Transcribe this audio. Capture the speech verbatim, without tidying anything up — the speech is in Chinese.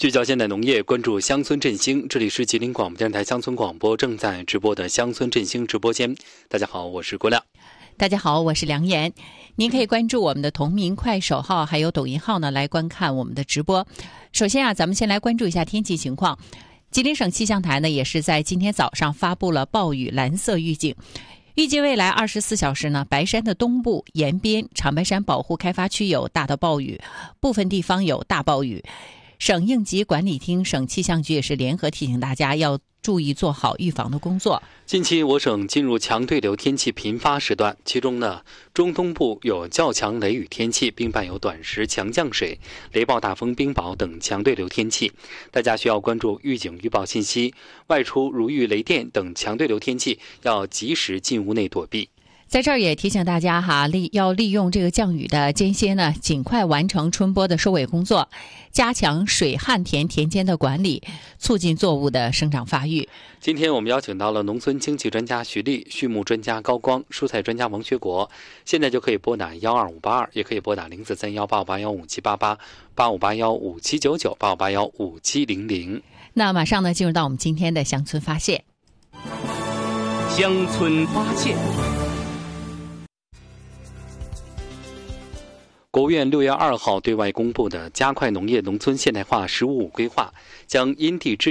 聚焦现代农业，关注乡村振兴。这里是吉林广播电台乡村广播正在直播的乡村振兴直播间。大家好，我是郭亮。 大家好，我是梁岩。您可以关注我们的同名快手号还有抖音号呢，来观看我们的直播。首先啊，咱们先来关注一下天气情况。吉林省气象台呢，也是在今天早上发布了暴雨蓝色预警。预计未来二十四小时呢，白山的东部、沿边、长白山保护开发区有大到暴雨，部分地方有大暴雨。省应急管理厅、省气象局也是联合提醒大家要注意做好预防的工作。 近期我省进入强对流天气频发时段，其中呢，中东部有较强雷雨天气，并伴有短时强降水、雷暴大风、冰雹等强对流天气。大家需要关注预警预报信息，外出如遇雷电等强对流天气，要及时进屋内躲避。 在这儿也提醒大家哈，利要利用这个降雨的间歇呢，尽快完成春播的收尾工作，加强水旱田田间的管理，促进作物的生长发育。 今天我们邀请到了农村经济专家徐丽、畜牧专家高光、蔬菜专家王学国。现在就可以拨打幺二五八二，也可以拨打零四三幺八五八幺五七八八、八五八幺五七九九、八五八幺五七零零。 那马上呢，进入到我们今天的乡村发现。 乡村发现。 国务院六月二号对外公布的加快农业农村现代化“十五五”规划，将因地制